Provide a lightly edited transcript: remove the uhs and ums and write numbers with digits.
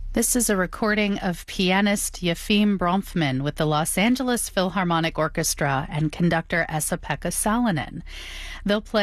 This is a recording of pianist Yefim Bronfman with the Los Angeles Philharmonic Orchestra and conductor Esa-Pekka Salonen. They'll play